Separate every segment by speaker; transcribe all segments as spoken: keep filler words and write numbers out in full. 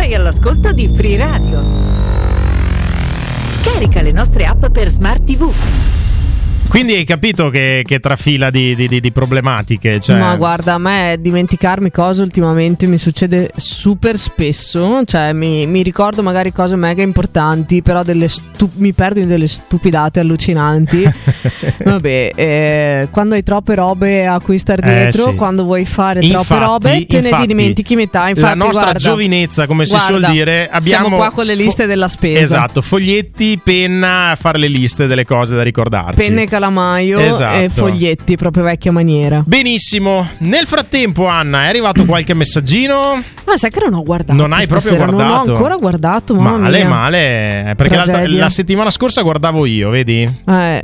Speaker 1: Sei all'ascolto di Free Radio. Scarica le nostre app per Smart tivù.
Speaker 2: Quindi hai capito che, che trafila di, di, di problematiche, cioè...
Speaker 3: Ma guarda, a me dimenticarmi cose ultimamente mi succede super spesso. Cioè mi, mi ricordo magari cose mega importanti, però delle stu- mi perdo in delle stupidate allucinanti. Vabbè, eh, quando hai troppe robe a cui star dietro,
Speaker 2: eh, sì.
Speaker 3: quando vuoi fare
Speaker 2: infatti,
Speaker 3: troppe robe, te
Speaker 2: infatti,
Speaker 3: ne dimentichi metà. Infatti,
Speaker 2: la nostra
Speaker 3: guarda,
Speaker 2: giovinezza, come si
Speaker 3: guarda,
Speaker 2: suol dire, abbiamo
Speaker 3: siamo qua con le liste
Speaker 2: fo-
Speaker 3: della spesa.
Speaker 2: Esatto, foglietti, penna, a fare le liste delle cose da ricordarci.
Speaker 3: Penne e calamaio,
Speaker 2: esatto.
Speaker 3: E foglietti, proprio vecchia maniera.
Speaker 2: Benissimo. Nel frattempo, Anna, è arrivato qualche messaggino?
Speaker 3: Ah, sai che non ho guardato.
Speaker 2: Non hai proprio
Speaker 3: stasera.
Speaker 2: guardato?
Speaker 3: Non ho ancora guardato, mamma
Speaker 2: Male,
Speaker 3: mia.
Speaker 2: male. Perché l'altra, la settimana scorsa guardavo io, vedi?
Speaker 3: Eh.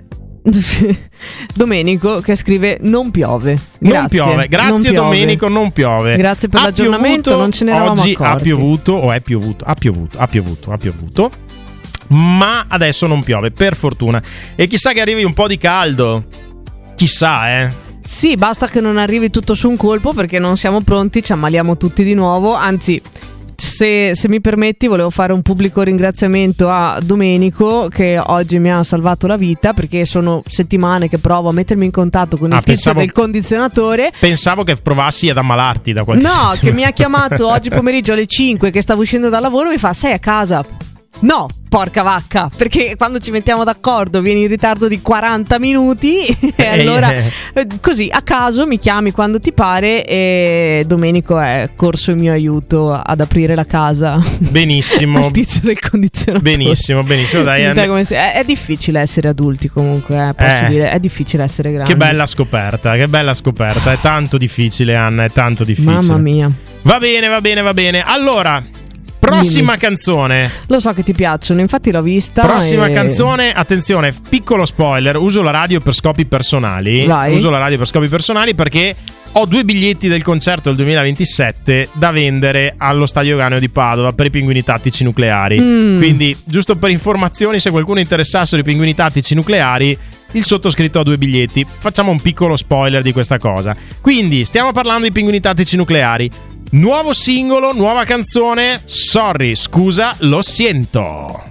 Speaker 3: Domenico che scrive non piove. Grazie.
Speaker 2: Non piove. Grazie
Speaker 3: non piove.
Speaker 2: Domenico, non piove.
Speaker 3: Grazie per
Speaker 2: ha
Speaker 3: l'aggiornamento,
Speaker 2: piovuto,
Speaker 3: non ce ne eravamo
Speaker 2: oggi
Speaker 3: accorti.
Speaker 2: ha piovuto o è piovuto? Ha piovuto, ha piovuto, ha piovuto. Ma adesso non piove, per fortuna. E chissà che arrivi un po' di caldo. Chissà, eh.
Speaker 3: Sì, basta che non arrivi tutto su un colpo, perché non siamo pronti, ci ammaliamo tutti di nuovo. Anzi, se, se mi permetti, volevo fare un pubblico ringraziamento a Domenico, che oggi mi ha salvato la vita, perché sono settimane che provo a mettermi in contatto con il
Speaker 2: Ah,
Speaker 3: tizio
Speaker 2: pensavo-
Speaker 3: del condizionatore.
Speaker 2: Pensavo che provassi ad ammalarti da qualche
Speaker 3: No, che mi ha chiamato oggi pomeriggio alle cinque, che stavo uscendo dal lavoro, e mi fa: sei a casa? No, porca vacca, perché quando ci mettiamo d'accordo vieni in ritardo di quaranta minuti e allora eh, così a caso mi chiami quando ti pare, e Domenico è corso in mio aiuto ad aprire la casa.
Speaker 2: Benissimo.
Speaker 3: Al tizio del condizionatore.
Speaker 2: Benissimo, benissimo, dai.
Speaker 3: Dai, come se- è, è difficile essere adulti comunque, eh, posso
Speaker 2: Eh.
Speaker 3: dire, è difficile essere grandi.
Speaker 2: Che bella scoperta, che bella scoperta. È tanto difficile, Anna, è tanto difficile.
Speaker 3: Mamma mia.
Speaker 2: Va bene, va bene, va bene. Allora, prossima
Speaker 3: Dimmi.
Speaker 2: canzone.
Speaker 3: Lo so che ti piacciono, infatti l'ho vista.
Speaker 2: Prossima
Speaker 3: e...
Speaker 2: canzone, attenzione, piccolo spoiler, uso la radio per scopi personali.
Speaker 3: Vai.
Speaker 2: Uso la radio per scopi personali perché ho due biglietti del concerto del duemilaventisette da vendere allo Stadio Euganeo di Padova per i Pinguini Tattici Nucleari.
Speaker 3: Mm.
Speaker 2: Quindi, giusto per informazioni, se qualcuno interessasse ai Pinguini Tattici Nucleari, il sottoscritto ha due biglietti. Facciamo un piccolo spoiler di questa cosa. Quindi, stiamo parlando di Pinguini Tattici Nucleari. Nuovo singolo, nuova canzone. Sorry, scusa, lo siento.